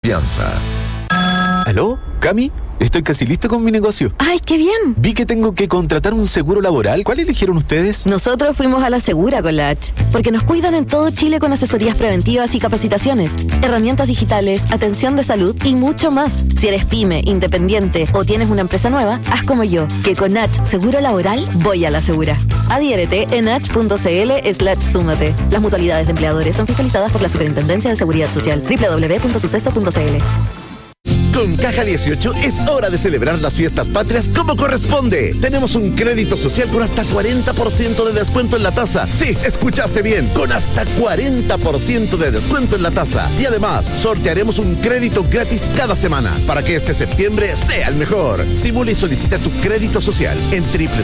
confianza. ¿Aló? ¿Cami? Estoy casi listo con mi negocio. ¡Ay, qué bien! Vi que tengo que contratar un seguro laboral. ¿Cuál eligieron ustedes? Nosotros fuimos a la Segura con la H, porque nos cuidan en todo Chile con asesorías preventivas y capacitaciones, herramientas digitales, atención de salud y mucho más. Si eres pyme, independiente o tienes una empresa nueva, haz como yo, que con H Seguro Laboral voy a la Segura. Adhiérete en h.cl/súmate. Las mutualidades de empleadores son fiscalizadas por la Superintendencia de Seguridad Social. www.suceso.cl. Con Caja 18 es hora de celebrar las fiestas patrias como corresponde. Tenemos un crédito social con hasta 40% de descuento en la tasa. Sí, escuchaste bien, con hasta 40% de descuento en la tasa. Y además, sortearemos un crédito gratis cada semana para que este septiembre sea el mejor. Simula y solicita tu crédito social en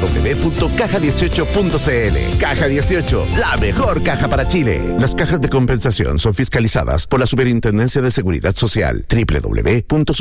www.caja18.cl. Caja 18, la mejor caja para Chile. Las cajas de compensación son fiscalizadas por la Superintendencia de Seguridad Social. www.suceso.cl.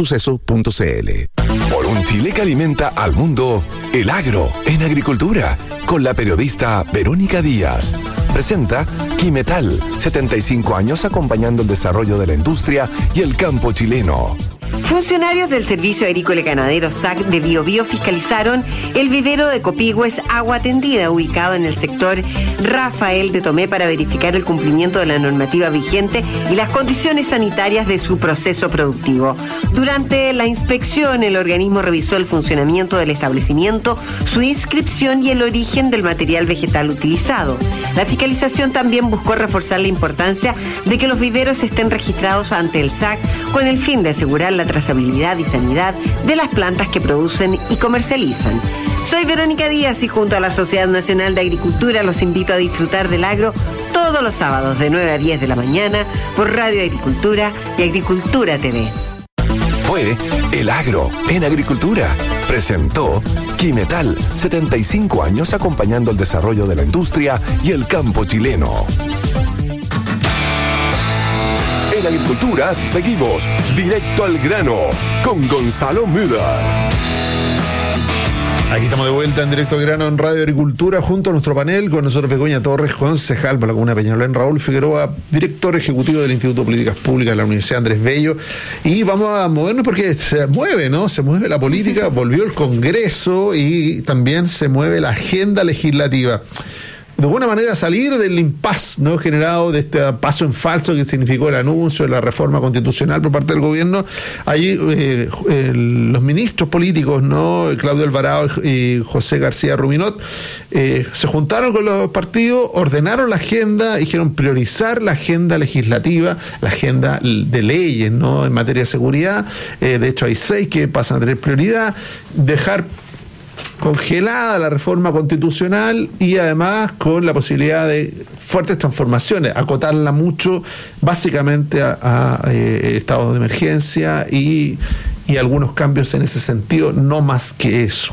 Por un Chile que alimenta al mundo, el agro en agricultura, con la periodista Verónica Díaz. Presenta Quimetal, 75 años acompañando el desarrollo de la industria y el campo chileno. Funcionarios del Servicio Agrícola y Ganadero SAC de Biobío fiscalizaron el vivero de Copihue Agua Tendida, ubicado en el sector Rafael de Tomé, para verificar el cumplimiento de la normativa vigente y las condiciones sanitarias de su proceso productivo. Durante la inspección, el organismo revisó el funcionamiento del establecimiento, su inscripción y el origen del material vegetal utilizado. La fiscalización también buscó reforzar la importancia de que los viveros estén registrados ante el SAC con el fin de asegurar la trazabilidad y sanidad de las plantas que producen y comercializan. Soy Verónica Díaz y junto a la Sociedad Nacional de Agricultura los invito a disfrutar del agro todos los sábados de 9 a 10 de la mañana por Radio Agricultura y Agricultura TV. Fue El Agro en Agricultura. Presentó Quimetal, 75 años acompañando el desarrollo de la industria y el campo chileno. En Agricultura seguimos directo al grano con Gonzalo Müller. Aquí estamos de vuelta en Directo al Grano en Radio Agricultura junto a nuestro panel, con nosotros Begoña Torres, concejal por la Comuna de Peñalolén, Raúl Figueroa, director ejecutivo del Instituto de Políticas Públicas de la Universidad Andrés Bello. Y vamos a movernos porque se mueve, ¿no? Se mueve la política, volvió el Congreso y también se mueve la agenda legislativa. De alguna manera salir del impasse, ¿no?, generado de este paso en falso que significó el anuncio de la reforma constitucional por parte del gobierno. Allí los ministros políticos, ¿no?, Claudio Alvarado y José García Ruminot, se juntaron con los partidos, ordenaron la agenda, dijeron priorizar la agenda legislativa, la agenda de leyes, ¿no?, en materia de seguridad. De hecho hay 6 que pasan a tener prioridad, dejar congelada la reforma constitucional y además con la posibilidad de fuertes transformaciones, acotarla mucho básicamente a estados de emergencia y algunos cambios en ese sentido, no más que eso.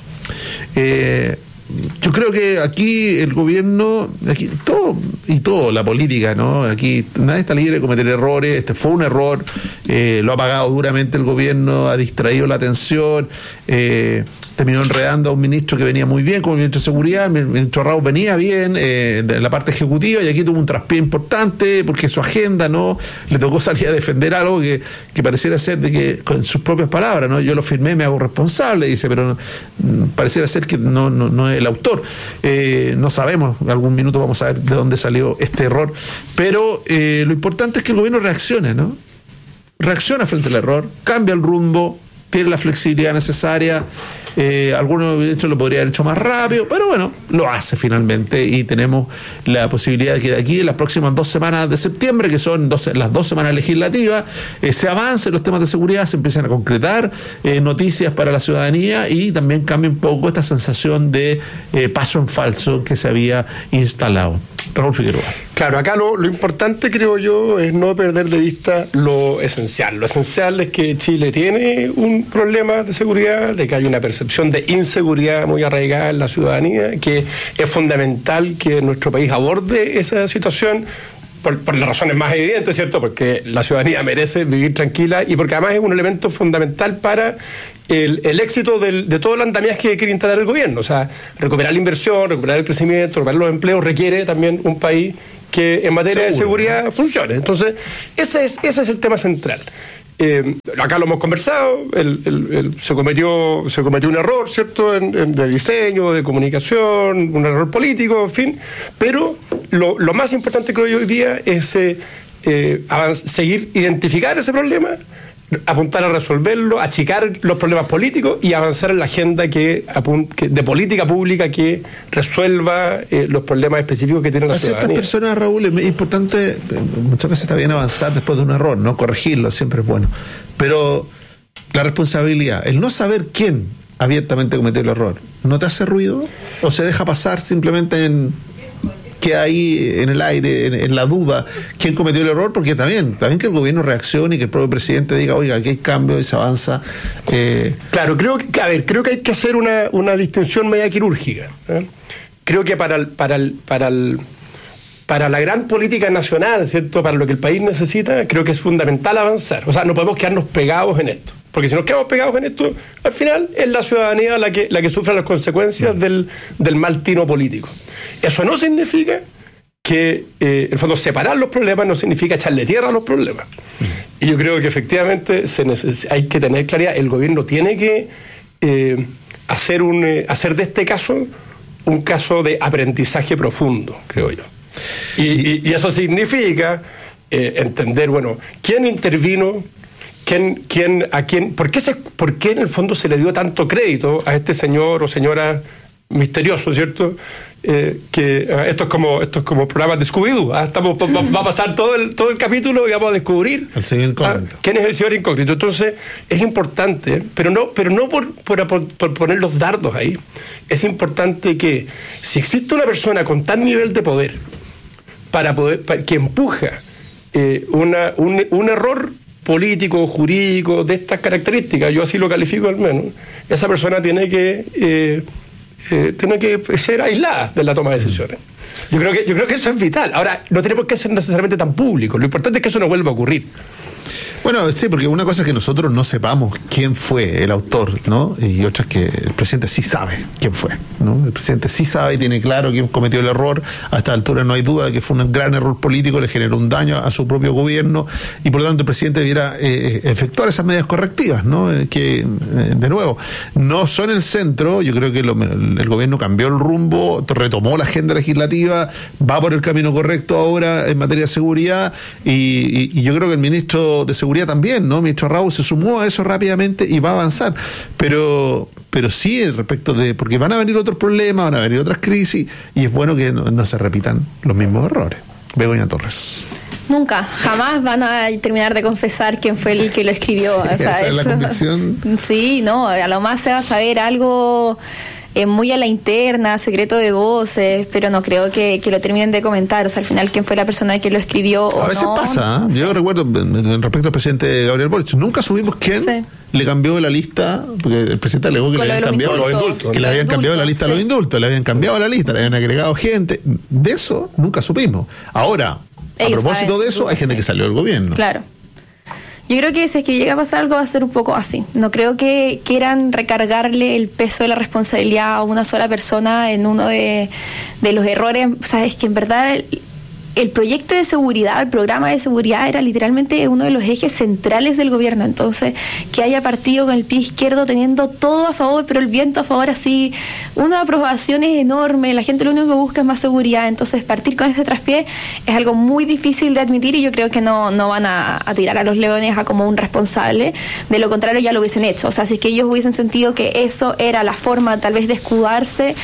Yo creo que aquí el gobierno, aquí todo, la política, ¿no? Aquí nadie está libre de cometer errores. Este fue un error, lo ha pagado duramente el gobierno, ha distraído la atención, terminó enredando a un ministro que venía muy bien como el ministro de Seguridad. El ministro Raúl venía bien de la parte ejecutiva y aquí tuvo un traspié importante porque su agenda, ¿no?, le tocó salir a defender algo que pareciera ser de que, con sus propias palabras, ¿no?, yo lo firmé, me hago responsable, dice, pero pareciera ser que no es el autor. No sabemos, algún minuto vamos a ver de dónde salió este error, pero lo importante es que el gobierno reaccione, ¿no? Reacciona frente al error, cambia el rumbo, tiene la flexibilidad necesaria. Algunos de hecho lo podría haber hecho más rápido, pero bueno, lo hace finalmente y tenemos la posibilidad de que de aquí en las próximas 2 semanas de septiembre, que son las 2 semanas legislativas, se avance en los temas de seguridad, se empiezan a concretar noticias para la ciudadanía y también cambia un poco esta sensación de paso en falso que se había instalado. Raúl Figueroa. Claro, acá lo importante, creo yo, es no perder de vista lo esencial. Lo esencial es que Chile tiene un problema de seguridad, de que hay una percepción de inseguridad muy arraigada en la ciudadanía, que es fundamental que nuestro país aborde esa situación por las razones más evidentes, ¿cierto? Porque la ciudadanía merece vivir tranquila y porque además es un elemento fundamental para el éxito de todo el andamiaje que quiere instalar el gobierno. O sea, recuperar la inversión, recuperar el crecimiento, recuperar los empleos requiere también un país que en materia de seguridad funcione. Entonces, ese es el tema central. acá lo hemos conversado, se cometió un error, ¿cierto?, de diseño, de comunicación, un error político, en fin, pero lo más importante, creo yo, hoy día es seguir, identificar ese problema, apuntar a resolverlo, achicar los problemas políticos y avanzar en la agenda de política pública que resuelva los problemas específicos que tiene la ciudadanía. A ciertas personas, Raúl, es importante, muchas veces está bien avanzar después de un error, no corregirlo, siempre es bueno, pero la responsabilidad, el no saber quién abiertamente cometió el error, ¿no te hace ruido? ¿O se deja pasar simplemente que ahí en el aire, en la duda, quién cometió el error? Porque también que el gobierno reaccione y que el propio presidente diga, oiga, aquí hay cambio y se avanza. Claro, creo que hay que hacer una distinción media quirúrgica. Creo que para la gran política nacional, ¿cierto?, para lo que el país necesita, creo que es fundamental avanzar. O sea, no podemos quedarnos pegados en esto. Porque si nos quedamos pegados en esto, al final es la ciudadanía la que sufre las consecuencias del mal tino político. Eso no significa que, en el fondo, separar los problemas no significa echarle tierra a los problemas. Y yo creo que efectivamente hay que tener claridad. El gobierno tiene que hacer de este caso un caso de aprendizaje profundo, creo yo. Y eso significa entender, bueno, quién intervino, ¿por qué en el fondo se le dio tanto crédito a este señor o señora misterioso, ¿cierto? Esto es como programas de Scooby-Doo. Va a pasar todo el capítulo y vamos a descubrir el señor incógnito. ¿Quién es el señor incógnito? Entonces es importante, pero no por poner los dardos ahí. Es importante que si existe una persona con tal nivel de poder para que empuja un error político, jurídico, de estas características, yo así lo califico al menos, esa persona tiene que ser aislada de la toma de decisiones. Yo creo que eso es vital. Ahora, no tenemos que ser necesariamente tan públicos. Lo importante es que eso no vuelva a ocurrir. Bueno, sí, porque una cosa es que nosotros no sepamos quién fue el autor, ¿no? Y otra es que el presidente sí sabe quién fue, ¿no? El presidente sí sabe y tiene claro quién cometió el error. A esta altura no hay duda de que fue un gran error político, le generó un daño a su propio gobierno y por lo tanto el presidente debiera efectuar esas medidas correctivas, ¿no? Que, de nuevo, no son el centro. Yo creo que el gobierno cambió el rumbo, retomó la agenda legislativa, va por el camino correcto ahora en materia de seguridad y yo creo que el ministro de Seguridad también, ¿no? Ministro Raúl se sumó a eso rápidamente y va a avanzar. Pero sí, respecto de, porque van a venir otros problemas, van a venir otras crisis y es bueno que no se repitan los mismos errores. Begoña Torres. Nunca, jamás van a terminar de confesar quién fue el que lo escribió. O sea, esa es la convicción. Sí, no, a lo más se va a saber algo muy a la interna, secreto de voces, pero no creo que lo terminen de comentar. O sea, al final, quién fue la persona que lo escribió o no. A veces pasa, ¿eh? Yo recuerdo, respecto al presidente Gabriel Boric, nunca supimos quién le cambió la lista, porque el presidente alegó que le habían cambiado los indultos, que le habían cambiado la lista a los indultos, le habían cambiado la lista, le habían agregado gente. De eso nunca supimos. Ahora, a propósito de eso, hay gente que salió del gobierno. Claro. Yo creo que si es que llega a pasar algo va a ser un poco así. No creo que quieran recargarle el peso de la responsabilidad a una sola persona en uno de los errores. O sea, es que en verdad el proyecto de seguridad, el programa de seguridad era literalmente uno de los ejes centrales del gobierno. Entonces, que haya partido con el pie izquierdo teniendo todo a favor, pero el viento a favor así, una aprobación es enorme, la gente lo único que busca es más seguridad. Entonces, partir con ese traspié es algo muy difícil de admitir y yo creo que no van a tirar a los leones a como un responsable. De lo contrario, ya lo hubiesen hecho. O sea, si es que ellos hubiesen sentido que eso era la forma tal vez de escudarse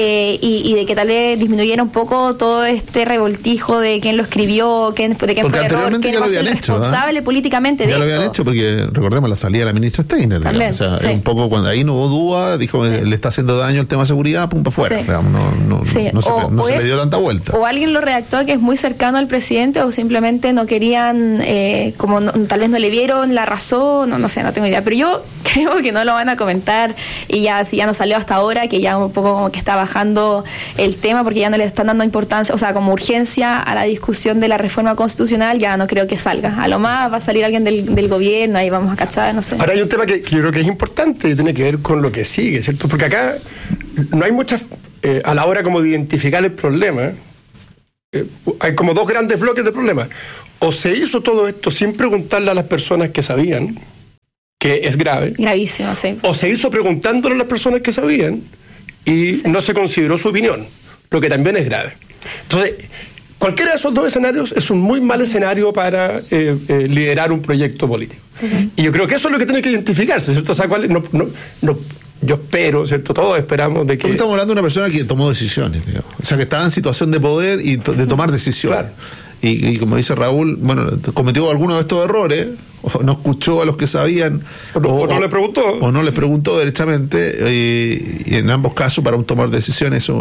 y de que tal vez disminuyera un poco todo este revoltijo de quién lo escribió, de quién fue el error, quién fue el responsable políticamente de esto. Ya lo habían hecho porque, recordemos, la salida de la ministra Steiner. También, o sea, es un poco cuando ahí no hubo duda, dijo le está haciendo daño el tema de seguridad, pum, para afuera. Digamos, no se le dio tanta vuelta. O alguien lo redactó que es muy cercano al presidente o simplemente no querían, tal vez no le vieron la razón, no sé, no tengo idea. Pero yo creo que no lo van a comentar y ya, si ya no salió hasta ahora, que ya un poco como que está bajando el tema porque ya no le están dando importancia, o sea, como urgencia a la discusión de la reforma constitucional, ya no creo que salga. A lo más va a salir alguien del gobierno, ahí vamos a cachar, no sé. Ahora hay un tema que yo creo que es importante y tiene que ver con lo que sigue, ¿cierto? Porque acá no hay muchas, a la hora como de identificar el problema, hay como dos grandes bloques de problemas. o se hizo todo esto sin preguntarle a las personas que sabían, que es grave. Gravísimo, sí. O se hizo preguntándole a las personas que sabían y no se consideró su opinión, lo que también es grave. Entonces, cualquiera de esos dos escenarios es un muy mal escenario para liderar un proyecto político. Y yo creo que eso es lo que tiene que identificarse, ¿cierto? O sea, yo espero, ¿cierto? Todos esperamos de que... Porque estamos hablando de una persona que tomó decisiones, digamos. O sea, que estaba en situación de poder y de tomar decisiones. Claro. Y como dice Raúl, bueno, cometió algunos de estos errores, o no escuchó a los que sabían, o no le preguntó. O no les preguntó derechamente, y en ambos casos, para un tomar decisiones, eso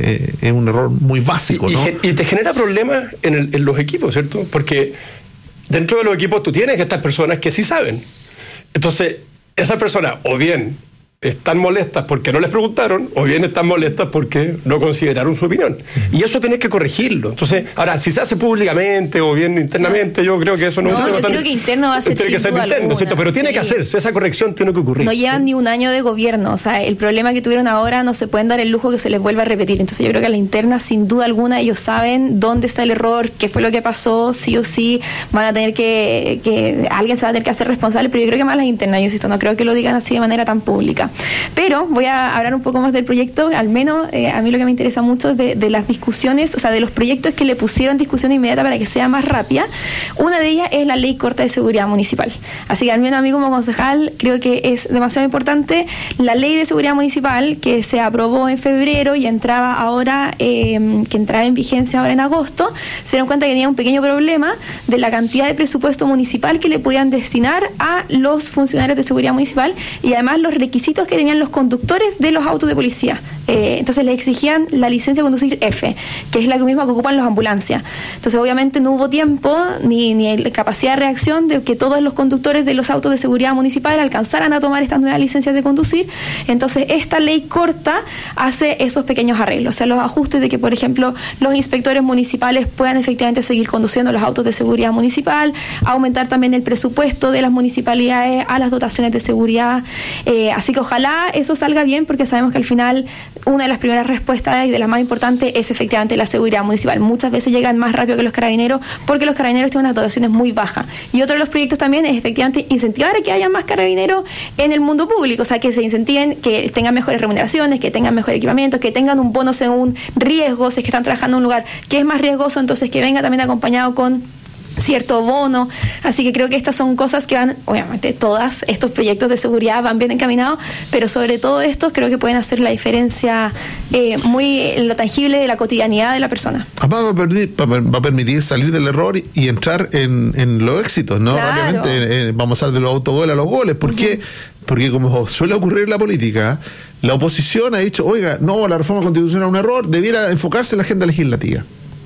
es un error muy básico, ¿no? Y te genera problemas en los equipos, ¿cierto? Porque dentro de los equipos tú tienes estas personas que sí saben. Entonces, esas personas, o bien están molestas porque no les preguntaron, o bien están molestas porque no consideraron su opinión. Y eso tienes que corregirlo. Entonces, ahora, si se hace públicamente o bien internamente, yo creo que eso no es yo creo que interno va a ser tiene que ser interno, ¿cierto? Pero tiene que hacerse, esa corrección tiene que ocurrir. No llevan ni un año de gobierno, o sea, el problema que tuvieron ahora no se pueden dar el lujo que se les vuelva a repetir. Entonces yo creo que a la interna, sin duda alguna, ellos saben dónde está el error, qué fue lo que pasó, sí o sí van a tener que alguien se va a tener que hacer responsable, pero yo creo que más las internas, yo insisto, no creo que lo digan así de manera tan pública. Pero voy a hablar un poco más del proyecto, al menos a mí lo que me interesa mucho es de las discusiones, o sea, de los proyectos que le pusieron discusión inmediata para que sea más rápida. Una de ellas es la ley corta de seguridad municipal. Así que al menos a mí como concejal creo que es demasiado importante la ley de seguridad municipal que se aprobó en febrero y entraba ahora, que entraba en vigencia ahora en agosto. Se dieron cuenta que tenía un pequeño problema de la cantidad de presupuesto municipal que le podían destinar a los funcionarios de seguridad municipal y además los requisitos que tenían los conductores de los autos de policía. Entonces le exigían la licencia de conducir F, que es la misma que ocupan las ambulancias. Entonces obviamente no hubo tiempo ni capacidad de reacción de que todos los conductores de los autos de seguridad municipal alcanzaran a tomar estas nuevas licencias de conducir. Entonces esta ley corta hace esos pequeños arreglos, o sea, los ajustes de que, por ejemplo, los inspectores municipales puedan efectivamente seguir conduciendo los autos de seguridad municipal, aumentar también el presupuesto de las municipalidades a las dotaciones de seguridad. Así que ojalá eso salga bien, porque sabemos que al final una de las primeras respuestas y de las más importantes es efectivamente la seguridad municipal. Muchas veces llegan más rápido que los carabineros porque los carabineros tienen unas dotaciones muy bajas. Y otro de los proyectos también es efectivamente incentivar a que haya más carabineros en el mundo público, o sea, que se incentiven, que tengan mejores remuneraciones, que tengan mejor equipamiento, que tengan un bono según riesgos, si es que están trabajando en un lugar que es más riesgoso, entonces que venga también acompañado con cierto bono. Así que creo que estas son cosas que van, obviamente todos estos proyectos de seguridad van bien encaminados, pero sobre todo estos creo que pueden hacer la diferencia muy en lo tangible de la cotidianidad de la persona. Además va a permitir salir del error y entrar en los éxitos, ¿no? Claro. Rápidamente vamos a pasar de los autogoles a los goles. ¿Por qué? Porque como suele ocurrir en la política, la oposición ha dicho, oiga, no, la reforma constitucional es un error, debiera enfocarse en la agenda legislativa.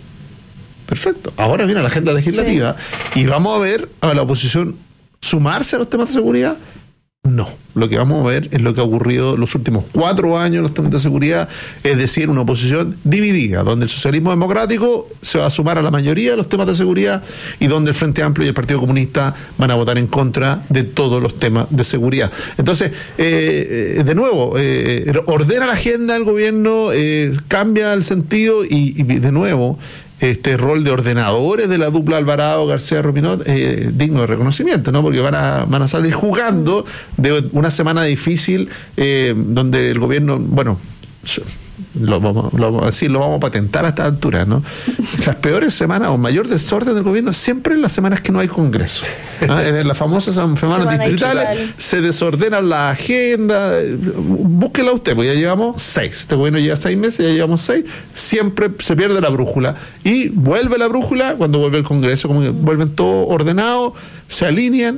Perfecto. Ahora viene la agenda legislativa y vamos a ver a la oposición sumarse a los temas de seguridad. No. Lo que vamos a ver es lo que ha ocurrido los últimos 4 años en los temas de seguridad, es decir, una oposición dividida, donde el socialismo democrático se va a sumar a la mayoría de los temas de seguridad y donde el Frente Amplio y el Partido Comunista van a votar en contra de todos los temas de seguridad. Entonces, de nuevo, ordena la agenda del gobierno, cambia el sentido y de nuevo, este rol de ordenadores de la dupla Alvarado García Ruminot digno de reconocimiento, ¿no? Porque van a salir jugando de una semana difícil donde el gobierno, bueno, lo vamos a patentar a esta altura, ¿no? Las peores semanas o mayor desorden del gobierno siempre en las semanas que no hay congreso, ¿no? En las famosas semanas distritales se desordenan la agenda. Búsquela usted, pues ya llevamos 6. Este gobierno lleva 6 meses, ya llevamos 6. Siempre se pierde la brújula y vuelve la brújula cuando vuelve el congreso, como que vuelven todo ordenado, se alinean.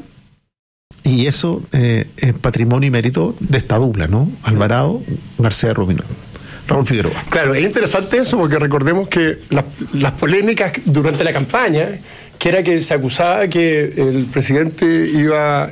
Y eso es patrimonio y mérito de esta dupla, ¿no? Alvarado, García Ruminot. Raúl Figueroa. Claro, es interesante eso porque recordemos que las polémicas durante la campaña, que era que se acusaba que el presidente iba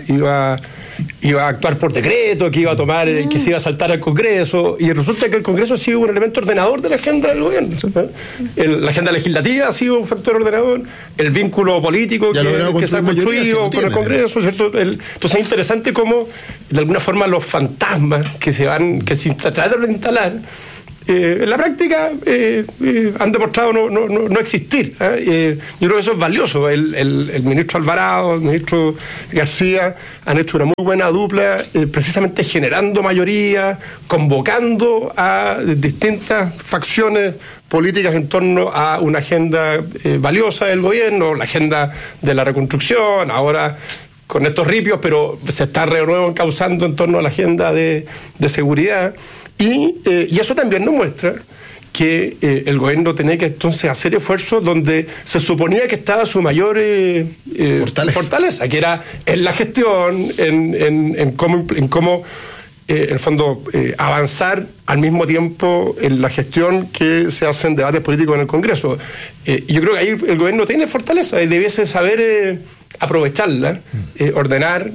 a actuar por decreto, que iba a tomar, que se iba a saltar al Congreso, y resulta que el Congreso ha sido un elemento ordenador de la agenda del gobierno. La agenda legislativa ha sido un factor ordenador, el vínculo político que se ha construido con el Congreso, ¿cierto? Entonces es interesante cómo, de alguna forma, los fantasmas que se trataron de instalar en la práctica han demostrado no existir. Yo creo que eso es valioso. El ministro Alvarado, el ministro García han hecho una muy buena dupla, precisamente generando mayoría, convocando a distintas facciones políticas en torno a una agenda valiosa del gobierno, la agenda de la reconstrucción, ahora con estos ripios, pero se está de nuevo encauzando en torno a la agenda de seguridad. Y eso también nos muestra que el gobierno tenía que entonces hacer esfuerzos donde se suponía que estaba su mayor fortaleza, que era en la gestión, en cómo en el fondo avanzar al mismo tiempo en la gestión que se hace en debates políticos en el Congreso. Yo creo que ahí el gobierno tiene fortaleza y debiese saber aprovecharla, ordenar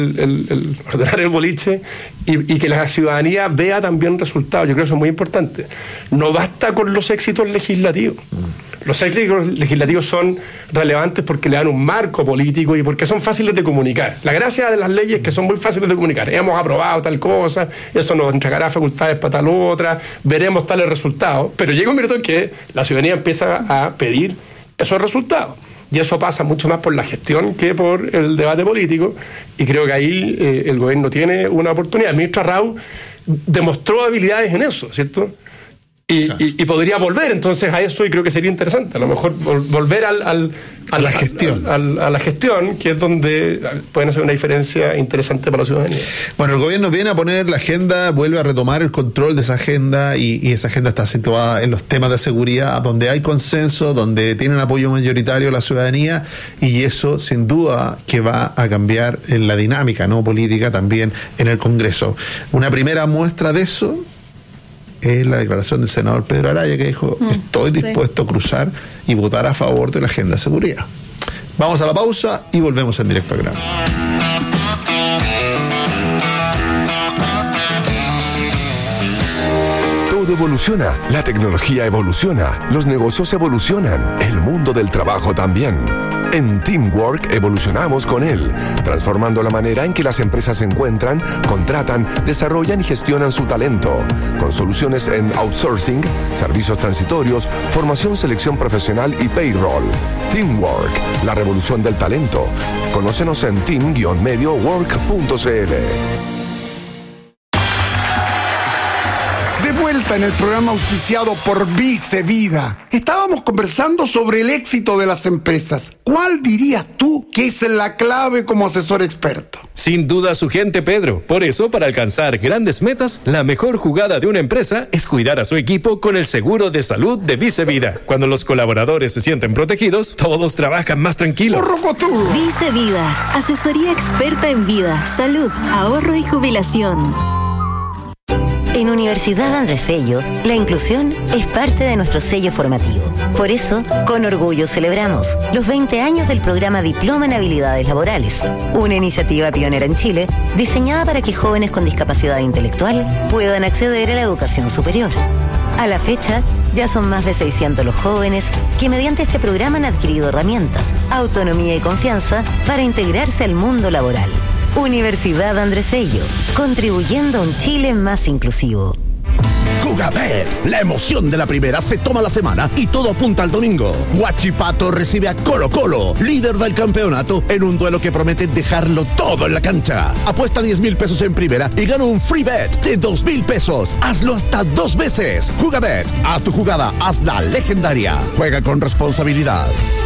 el boliche y que la ciudadanía vea también resultados. Yo creo que eso es muy importante. No basta con los éxitos legislativos. Los éxitos legislativos son relevantes porque le dan un marco político y porque son fáciles de comunicar. La gracia de las leyes es que son muy fáciles de comunicar. Hemos aprobado tal cosa, eso nos entregará facultades para tal otra, veremos tales resultados. Pero llega un minuto en que la ciudadanía empieza a pedir esos resultados. Y eso pasa mucho más por la gestión que por el debate político, y creo que ahí el gobierno tiene una oportunidad. El ministro Arrau demostró habilidades en eso, ¿cierto? Y podría volver entonces a eso, y creo que sería interesante a lo mejor volver a la gestión, a la gestión, que es donde pueden hacer una diferencia interesante para la ciudadanía. Bueno, el gobierno viene a poner la agenda, vuelve a retomar el control de esa agenda, y esa agenda está situada en los temas de seguridad, donde hay consenso, donde tienen apoyo mayoritario la ciudadanía, y eso sin duda que va a cambiar en la dinámica no política también en el Congreso. Una primera muestra de eso es la declaración del senador Pedro Araya, que dijo: estoy dispuesto a cruzar y votar a favor de la agenda de seguridad. Vamos a la pausa y volvemos en directo al grano. Todo evoluciona, la tecnología evoluciona, los negocios evolucionan, el mundo del trabajo también. En Teamwork evolucionamos con él, transformando la manera en que las empresas se encuentran, contratan, desarrollan y gestionan su talento, con soluciones en outsourcing, servicios transitorios, formación, selección profesional y payroll. Teamwork, la revolución del talento. Conócenos en team-mediowork.cl. De vuelta en el programa auspiciado por Vice Vida. Estábamos conversando sobre el éxito de las empresas. ¿Cuál dirías tú que es la clave como asesor experto? Sin duda su gente, Pedro. Por eso, para alcanzar grandes metas, la mejor jugada de una empresa es cuidar a su equipo con el seguro de salud de Vice Vida. Cuando los colaboradores se sienten protegidos, todos trabajan más tranquilos. Vice Vida, asesoría experta en vida, salud, ahorro y jubilación. En Universidad Andrés Bello, la inclusión es parte de nuestro sello formativo. Por eso, con orgullo celebramos los 20 años del programa Diploma en Habilidades Laborales, una iniciativa pionera en Chile, diseñada para que jóvenes con discapacidad intelectual puedan acceder a la educación superior. A la fecha, ya son más de 600 los jóvenes que mediante este programa han adquirido herramientas, autonomía y confianza para integrarse al mundo laboral. Universidad Andrés Bello, contribuyendo a un Chile más inclusivo. Jugabet, la emoción de la primera se toma la semana y todo apunta al domingo. Huachipato recibe a Colo-Colo, líder del campeonato, en un duelo que promete dejarlo todo en la cancha. Apuesta 10,000 pesos en primera y gana un free bet de 2,000 pesos. Hazlo hasta 2 veces. Jugabet, haz tu jugada, hazla legendaria. Juega con responsabilidad.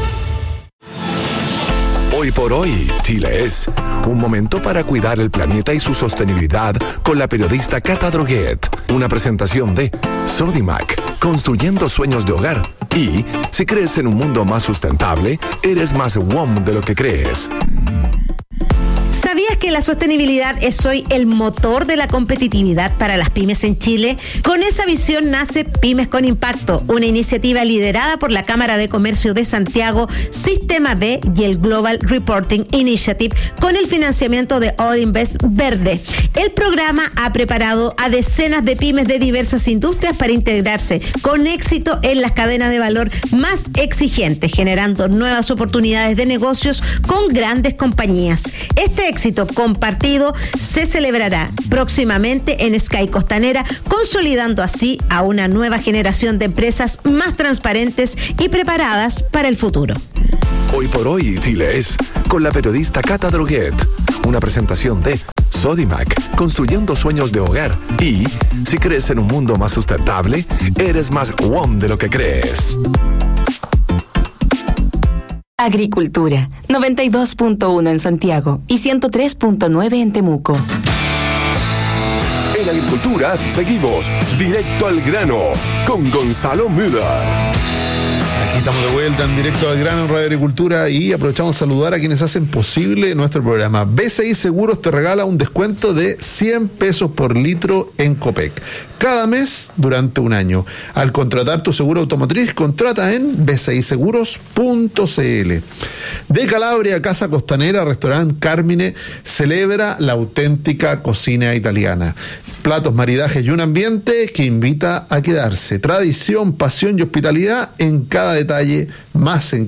Hoy por hoy, Chile es un momento para cuidar el planeta y su sostenibilidad con la periodista Cata Droguet. Una presentación de Sodimac, construyendo sueños de hogar. Y si crees en un mundo más sustentable, eres más WOM de lo que crees. ¿Sabías que la sostenibilidad es hoy el motor de la competitividad para las pymes en Chile? Con esa visión nace Pymes con Impacto, una iniciativa liderada por la Cámara de Comercio de Santiago, Sistema B y el Global Reporting Initiative, con el financiamiento de Odinvest Verde. El programa ha preparado a decenas de pymes de diversas industrias para integrarse con éxito en las cadenas de valor más exigentes, generando nuevas oportunidades de negocios con grandes compañías. Este éxito proyecto compartido se celebrará próximamente en Sky Costanera, consolidando así a una nueva generación de empresas más transparentes y preparadas para el futuro. Hoy por hoy, Chile es con la periodista Cata Droguet. Una presentación de Sodimac, construyendo sueños de hogar. Y si crees en un mundo más sustentable, eres más WOM de lo que crees. Agricultura, 92.1 en Santiago y 103.9 en Temuco. En Agricultura seguimos directo al grano con Gonzalo Müller. Aquí estamos de vuelta en Directo al Grano en Radio Agricultura y aprovechamos a saludar a quienes hacen posible nuestro programa. BCI Seguros te regala un descuento de 100 pesos por litro en Copec. Cada mes durante un año. Al contratar tu seguro automotriz, contrata en bciseguros.cl. De Calabria, Casa Costanera, Restaurante Carmine celebra la auténtica cocina italiana. Platos, maridajes y un ambiente que invita a quedarse. Tradición, pasión y hospitalidad en cada detalle. Más en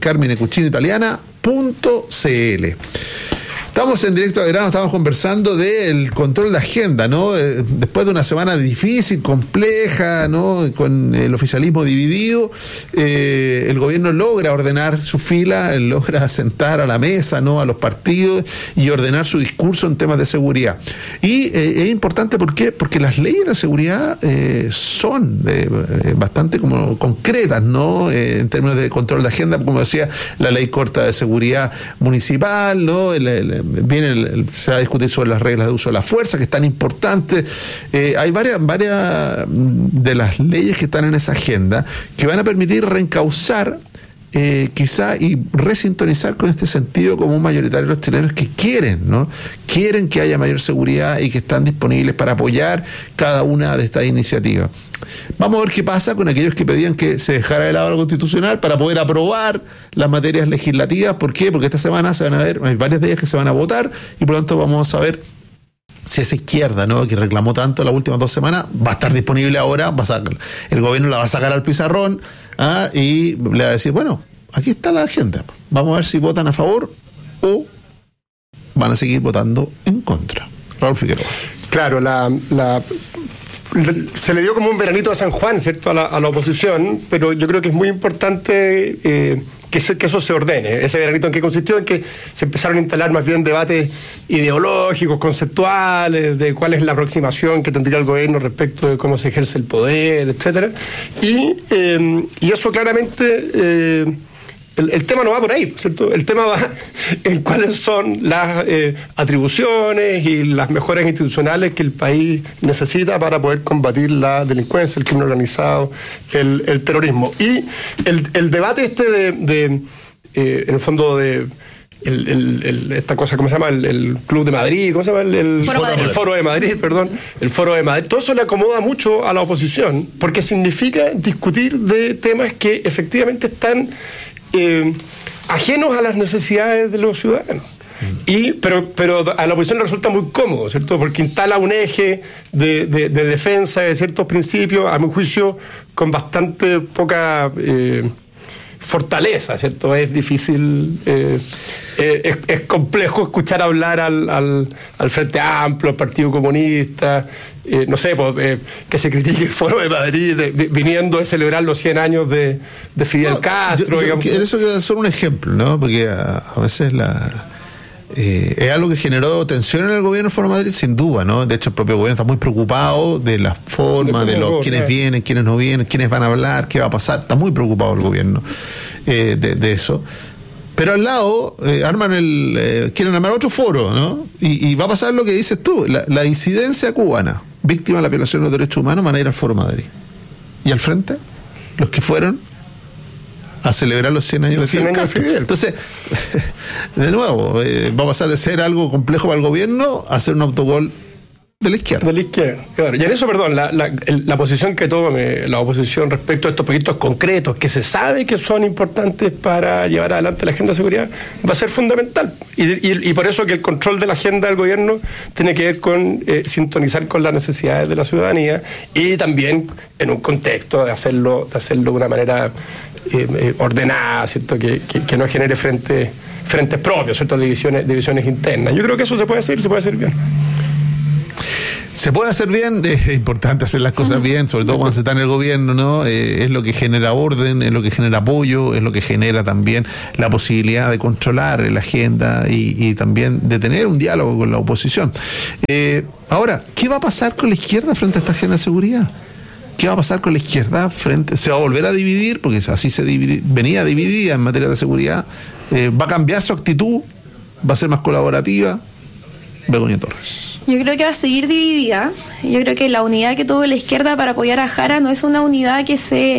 carminecucinaitaliana.cl. Estamos en Directo al Grano, estamos conversando del control de agenda, ¿no? Después de una semana difícil, compleja, ¿no? Con el oficialismo dividido, el gobierno logra ordenar su fila, logra sentar a la mesa, ¿no? A los partidos y ordenar su discurso en temas de seguridad. Y es importante, ¿por qué? Porque las leyes de seguridad son bastante como concretas, ¿no? En términos de control de agenda, como decía, la ley corta de seguridad municipal, ¿no? Se va a discutir sobre las reglas de uso de la fuerza, que es tan importante. Hay varias de las leyes que están en esa agenda que van a permitir reencauzar quizá y resintonizar con este sentido común mayoritario de los chilenos que quieren, ¿no? Quieren que haya mayor seguridad y que están disponibles para apoyar cada una de estas iniciativas. Vamos a ver qué pasa con aquellos que pedían que se dejara de lado lo constitucional para poder aprobar las materias legislativas. ¿Por qué? Porque esta semana se van a ver, hay varias de ellas que se van a votar y por lo tanto vamos a ver si esa izquierda, ¿no?, que reclamó tanto las últimas 2 semanas, va a estar disponible ahora, el gobierno la va a sacar al pizarrón, y le va a decir, bueno, aquí está la agenda, vamos a ver si votan a favor o van a seguir votando en contra. Raúl Figueroa. Claro, se le dio como un veranito de San Juan, ¿cierto?, a la oposición, pero yo creo que es muy importante que eso se ordene. Ese veranito, ¿en qué consistió? En que se empezaron a instalar más bien debates ideológicos, conceptuales, de cuál es la aproximación que tendría el gobierno respecto de cómo se ejerce el poder, etcétera. Y eso claramente... El tema no va por ahí, ¿cierto? El tema va en cuáles son las atribuciones y las mejoras institucionales que el país necesita para poder combatir la delincuencia, el crimen organizado, el terrorismo. Y el debate en el fondo de esta cosa, ¿cómo se llama? El Club de Madrid, ¿cómo se llama? El Foro de Madrid, perdón. El Foro de Madrid. Todo eso le acomoda mucho a la oposición porque significa discutir de temas que efectivamente están ajenos a las necesidades de los ciudadanos. Pero a la oposición le resulta muy cómodo, ¿cierto? Porque instala un eje de defensa de ciertos principios, a mi juicio, con bastante poca fortaleza, ¿cierto? Es difícil, es complejo escuchar hablar al Frente Amplio, al Partido Comunista, no sé, que se critique el Foro de Madrid viniendo de celebrar los 100 años de Fidel Castro. Eso es solo un ejemplo, ¿no? Porque a veces es algo que generó tensión en el gobierno del Foro de Madrid, sin duda, ¿no? De hecho, el propio gobierno está muy preocupado de la forma, de quiénes vienen, quiénes no vienen, quiénes van a hablar, qué va a pasar. Está muy preocupado el gobierno de eso. Pero al lado quieren armar otro foro, ¿no? Y va a pasar lo que dices tú, la disidencia cubana, víctima de la violación de los derechos humanos, van a ir al Foro de Madrid. Y al frente, los que fueron a celebrar los 100 años de Fidel Castro. Entonces, de nuevo, va a pasar de ser algo complejo para el gobierno a ser un autogol de la izquierda. De la izquierda, claro. Y en eso, perdón, la posición que tome la oposición respecto a estos proyectos concretos que se sabe que son importantes para llevar adelante la agenda de seguridad va a ser fundamental. Y por eso que el control de la agenda del gobierno tiene que ver con sintonizar con las necesidades de la ciudadanía y también en un contexto de hacerlo de una manera ordenada, ¿cierto? Que no genere frente frentes propios, ciertas divisiones internas. Yo creo que eso se puede hacer bien. Se puede hacer bien, es importante hacer las cosas bien, sobre todo cuando se está en el gobierno, ¿no? Es lo que genera orden, es lo que genera apoyo, es lo que genera también la posibilidad de controlar la agenda y también de tener un diálogo con la oposición. Ahora, ¿qué va a pasar con la izquierda frente a esta agenda de seguridad? ¿Qué va a pasar con la izquierda frente? ¿Se va a volver a dividir? Porque así venía dividida en materia de seguridad. ¿Va a cambiar su actitud? ¿Va a ser más colaborativa? Begoña Torres. Yo creo que va a seguir dividida. Yo creo que la unidad que tuvo la izquierda para apoyar a Jara no es una unidad que se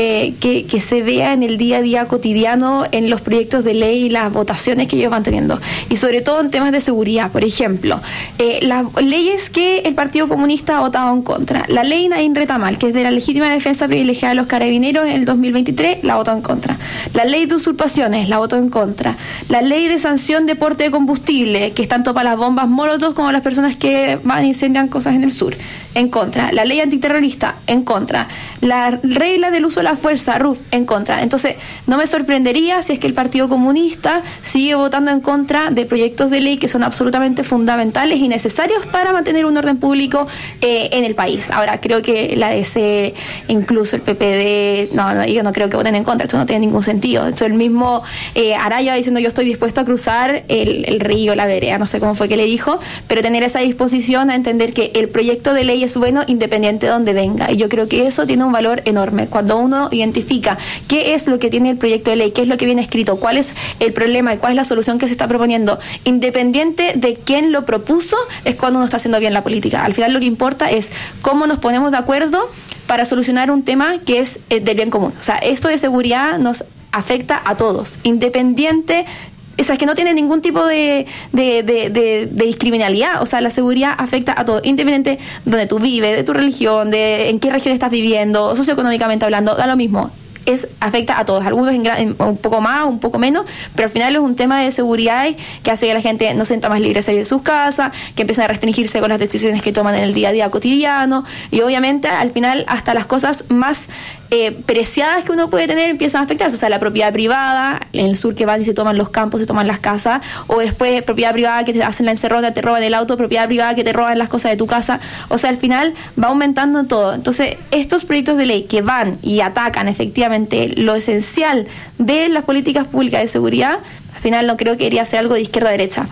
vea en el día a día cotidiano en los proyectos de ley y las votaciones que ellos van teniendo. Y sobre todo en temas de seguridad. Por ejemplo, las leyes que el Partido Comunista ha votado en contra. La ley Naín Retamal, que es de la legítima defensa privilegiada de los carabineros en el 2023, la votó en contra. La ley de usurpaciones, la votó en contra. La ley de sanción de porte de combustible, que es tanto para las bombas molotov como las personas que van e incendian cosas en el sur, en contra. La ley antiterrorista, en contra. La regla del uso de la fuerza, RUF, en contra. Entonces, no me sorprendería si es que el Partido Comunista sigue votando en contra de proyectos de ley que son absolutamente fundamentales y necesarios para mantener un orden público en el país. Ahora, creo que la DC, incluso el PPD, yo no creo que voten en contra, esto no tiene ningún sentido. Esto el mismo Araya diciendo yo estoy dispuesto a cruzar el río, la vereda, no sé cómo fue que le dijo, pero tener esa disposición a entender que el proyecto de ley es bueno independiente de donde venga. Y yo creo que eso tiene un valor enorme. Cuando uno identifica qué es lo que tiene el proyecto de ley, qué es lo que viene escrito, cuál es el problema y cuál es la solución que se está proponiendo, independiente de quién lo propuso, es cuando uno está haciendo bien la política. Al final lo que importa es cómo nos ponemos de acuerdo para solucionar un tema que es del bien común. O sea, esto de seguridad nos afecta a todos, independiente. O sea, es que no tiene ningún tipo de discriminalidad. O sea, la seguridad afecta a todo, independiente de donde tú vives, de tu religión, de en qué región estás viviendo, socioeconómicamente hablando, da lo mismo. Afecta a todos, algunos un poco más, un poco menos, pero al final es un tema de seguridad que hace que la gente no se sienta más libre de salir de sus casas, que empiezan a restringirse con las decisiones que toman en el día a día cotidiano, y obviamente al final hasta las cosas más preciadas que uno puede tener empiezan a afectarse. O sea, la propiedad privada, en el sur que van y se toman los campos, se toman las casas, o después propiedad privada que te hacen la encerrona, te roban el auto, propiedad privada que te roban las cosas de tu casa. O sea, al final va aumentando todo. Entonces, estos proyectos de ley que van y atacan efectivamente lo esencial de las políticas públicas de seguridad, al final no creo que debería ser algo de izquierda a derecha.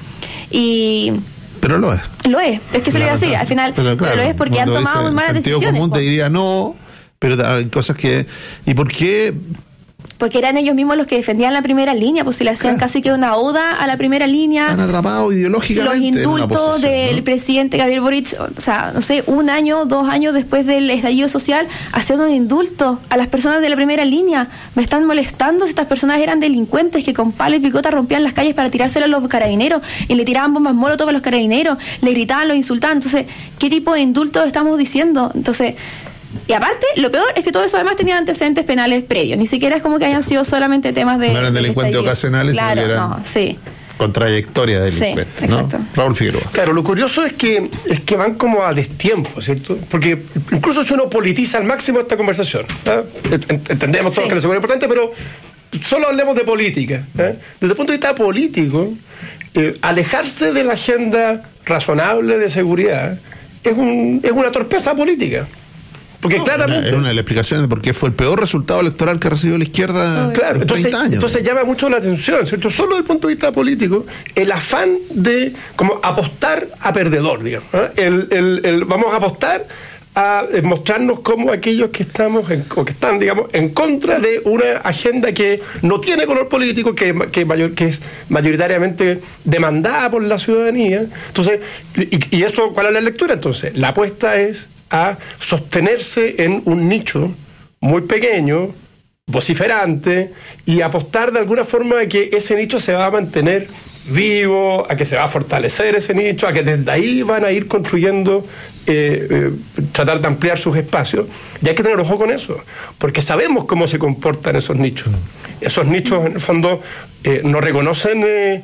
Pero lo es. Lo es que se lo iba a decir. Al final lo es porque han tomado malas decisiones. El sentido común te diría no, pero hay cosas que... ¿Y por qué? Porque eran ellos mismos los que defendían la primera línea, pues si le hacían casi que una oda a la primera línea. Han atrapado ideológicamente. Los indultos del presidente Gabriel Boric, o sea, no sé, 1 año, 2 años después del estallido social, hacían un indulto a las personas de la primera línea. Me están molestando si estas personas eran delincuentes que con palo y picota rompían las calles para tirárselo a los carabineros y le tiraban bombas molotov a los carabineros, le gritaban, los insultaban. Entonces, ¿qué tipo de indultos estamos diciendo? Entonces... Y aparte, lo peor es que todo eso además tenía antecedentes penales previos. Ni siquiera es como que hayan sido solamente temas de... No eran delincuentes ocasionales, claro, sino que eran con trayectoria de delincuentes. Sí, exacto. ¿No? Raúl Figueroa. Claro, lo curioso es que van como a destiempo, ¿cierto? Porque incluso si uno politiza al máximo esta conversación, entendemos todos que la seguridad es importante, pero solo hablemos de política. Desde el punto de vista político, alejarse de la agenda razonable de seguridad es una torpeza política. Porque claramente... Era una de las explicaciones de por qué fue el peor resultado electoral que ha recibido la izquierda en 30 años. Entonces llama mucho la atención, ¿cierto? Solo desde el punto de vista político, el afán de como apostar a perdedor, digamos. Vamos a apostar a mostrarnos como aquellos que están, digamos, en contra de una agenda que no tiene color político, que es mayoritariamente demandada por la ciudadanía. Entonces, ¿y eso cuál es la lectura? Entonces, la apuesta es a sostenerse en un nicho muy pequeño, vociferante, y apostar de alguna forma a que ese nicho se va a mantener vivo, a que se va a fortalecer ese nicho, a que desde ahí van a ir construyendo, tratar de ampliar sus espacios. Y hay que tener ojo con eso, porque sabemos cómo se comportan esos nichos. Esos nichos, en el fondo, no reconocen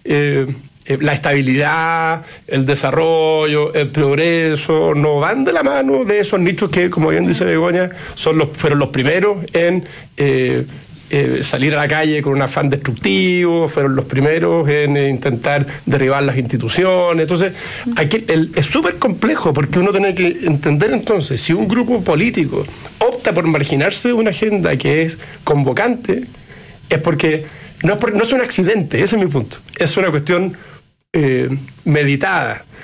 la estabilidad, el desarrollo, el progreso, no van de la mano de esos nichos que, como bien dice Begoña, fueron los primeros en salir a la calle con un afán destructivo, fueron los primeros en intentar derribar las instituciones. Entonces, aquí es súper complejo, porque uno tiene que entender entonces, si un grupo político opta por marginarse de una agenda que es convocante, es porque no es un accidente, ese es mi punto, es una cuestión meditada.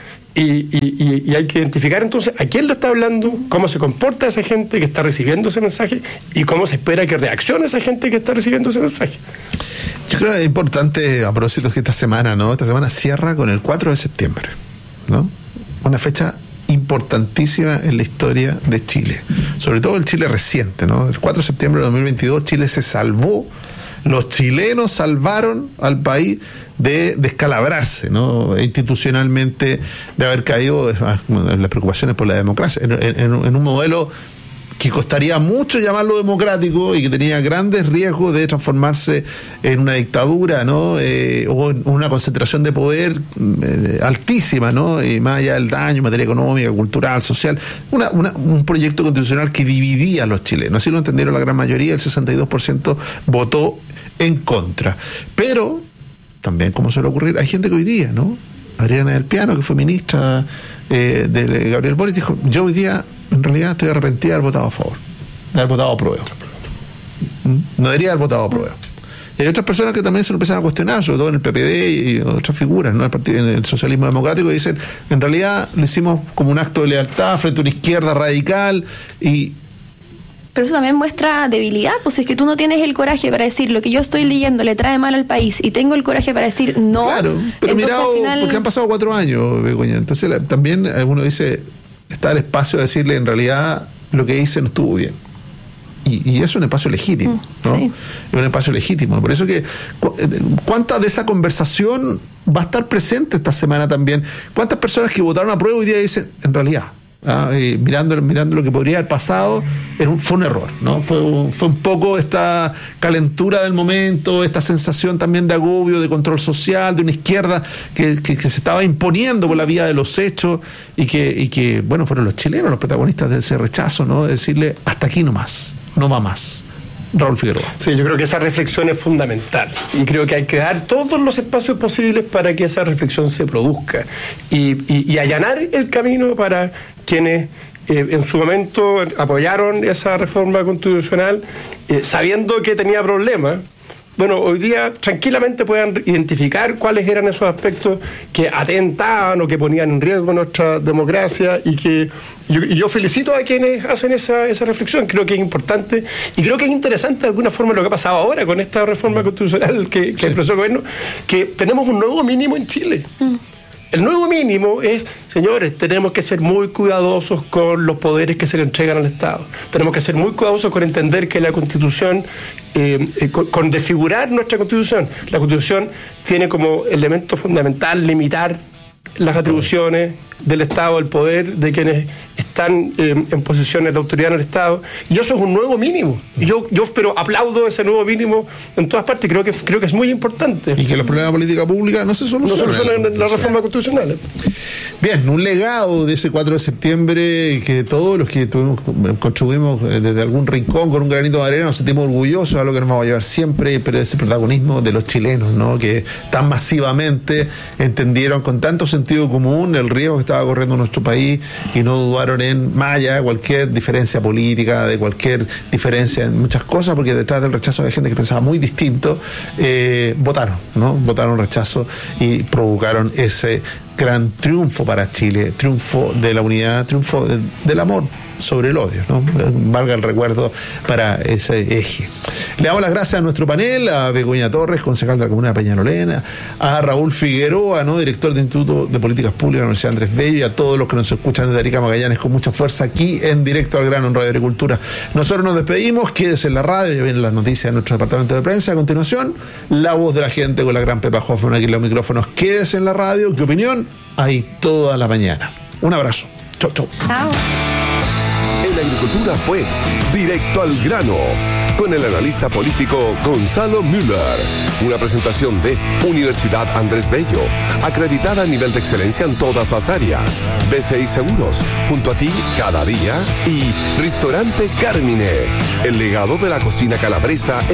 Y hay que identificar entonces a quién le está hablando, cómo se comporta esa gente que está recibiendo ese mensaje y cómo se espera que reaccione esa gente que está recibiendo ese mensaje. Yo creo que es importante, a propósito, que esta semana cierra con el 4 de septiembre, ¿no? Una fecha importantísima en la historia de Chile, sobre todo el Chile reciente, ¿no? El 4 de septiembre de 2022 Chile se salvó. Los chilenos salvaron al país de descalabrarse, ¿no? Institucionalmente, de haber caído en las preocupaciones por la democracia, en un modelo que costaría mucho llamarlo democrático y que tenía grandes riesgos de transformarse en una dictadura, ¿no? O en una concentración de poder altísima, ¿no? Y más allá del daño en materia económica, cultural, social, un proyecto constitucional que dividía a los chilenos. Así lo entendieron la gran mayoría, el 62% votó en contra. Pero también, como suele ocurrir, hay gente que hoy día, ¿no? Adriana del Piano, que fue ministra de Gabriel Boric, dijo: yo hoy día en realidad estoy arrepentida de haber votado a favor, de haber votado a prueba. No debería haber votado a prueba. Y hay otras personas que también se lo empiezan a cuestionar, sobre todo en el PPD y otras figuras, ¿no? En el socialismo democrático, y dicen: en realidad lo hicimos como un acto de lealtad frente a una izquierda radical. Pero eso también muestra debilidad, pues es que tú no tienes el coraje para decir lo que yo estoy leyendo le trae mal al país y tengo el coraje para decir no. Claro, pero mira, porque han pasado 4 años, Begoña. Entonces también uno dice, está el espacio de decirle en realidad lo que hice no estuvo bien. Y es un espacio legítimo, ¿no? Sí. Es un espacio legítimo. Por eso que ¿cuánta de esa conversación va a estar presente esta semana también? ¿Cuántas personas que votaron a prueba hoy día dicen, en realidad, mirando lo que podría haber pasado, fue un error, ¿no? Fue un poco esta calentura del momento, esta sensación también de agobio, de control social, de una izquierda que se estaba imponiendo por la vía de los hechos y que bueno, fueron los chilenos los protagonistas de ese rechazo, ¿no? De decirle, hasta aquí nomás, no va más. Raúl Figueroa. Sí, yo creo que esa reflexión es fundamental y creo que hay que dar todos los espacios posibles para que esa reflexión se produzca y allanar el camino para quienes en su momento apoyaron esa reforma constitucional sabiendo que tenía problemas. Bueno, hoy día tranquilamente puedan identificar cuáles eran esos aspectos que atentaban o que ponían en riesgo nuestra democracia y yo felicito a quienes hacen esa reflexión. Creo que es importante y creo que es interesante de alguna forma lo que ha pasado ahora con esta reforma constitucional que expresó el gobierno, que tenemos un nuevo mínimo en Chile. El nuevo mínimo es, señores, tenemos que ser muy cuidadosos con los poderes que se le entregan al Estado. Tenemos que ser muy cuidadosos con entender que la Constitución, con desfigurar nuestra Constitución. La Constitución tiene como elemento fundamental limitar las atribuciones del Estado, el poder de quienes están en posiciones de autoridad en el Estado, y eso es un nuevo mínimo. Y yo pero aplaudo ese nuevo mínimo en todas partes, creo que es muy importante. Y que los problemas de política pública no se solucionan en la reforma constitucional. Bien, un legado de ese 4 de septiembre que todos los que contribuimos desde algún rincón con un granito de arena nos sentimos orgullosos, a lo que nos vamos a llevar siempre, pero ese protagonismo de los chilenos, ¿no? Que tan masivamente entendieron con tanto sentido común el riesgo que estaba corriendo nuestro país y no dudaron en, más allá de cualquier diferencia política, de cualquier diferencia en muchas cosas, porque detrás del rechazo había gente que pensaba muy distinto, votaron rechazo y provocaron ese gran triunfo para Chile, triunfo de la unidad, triunfo del amor sobre el odio, ¿no? Valga el recuerdo para ese eje. Le damos las gracias a nuestro panel, a Begoña Torres, concejal de la Comuna de Peñalolena, a Raúl Figueroa, ¿no? Director del Instituto de Políticas Públicas de la Universidad Andrés Bello, y a todos los que nos escuchan desde Arica, Magallanes, con mucha fuerza aquí en Directo al Grano en Radio Agricultura. Nosotros nos despedimos, quédese en la radio, ya vienen las noticias de nuestro departamento de prensa. A continuación, la voz de la gente con la gran Pepa Hoffman aquí en los micrófonos. Quédese en la radio, ¿qué opinión? Ahí toda la mañana. Un abrazo. Chau, chau. Chao. En Agricultura fue Directo al Grano, con el analista político Gonzalo Müller. Una presentación de Universidad Andrés Bello, acreditada a nivel de excelencia en todas las áreas. BCI Seguros, junto a ti cada día. Y Restaurante Carmine, el legado de la cocina calabresa